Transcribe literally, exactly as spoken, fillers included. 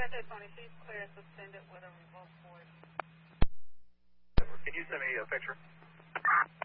Brenda Tony, she's clear suspended with a remote force. Can you send me a picture?